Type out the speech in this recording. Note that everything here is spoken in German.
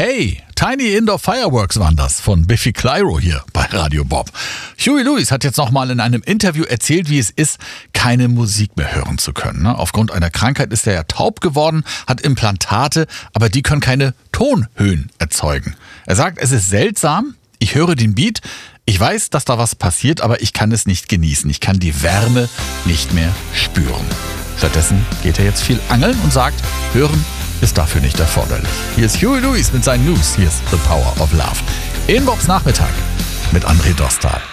Hey, Tiny Indoor Fireworks waren das von Biffy Clyro hier bei Radio Bob. Huey Lewis hat jetzt nochmal in einem Interview erzählt, wie es ist, keine Musik mehr hören zu können. Aufgrund einer Krankheit ist er ja taub geworden, hat Implantate, aber die können keine Tonhöhen erzeugen. Er sagt, es ist seltsam, ich höre den Beat, ich weiß, dass da was passiert, aber ich kann es nicht genießen. Ich kann die Wärme nicht mehr spüren. Stattdessen geht er jetzt viel angeln und sagt, hören ist dafür nicht erforderlich. Hier ist Huey Lewis mit seinen News. Hier ist The Power of Love. In Bobs Nachmittag mit André Dostal.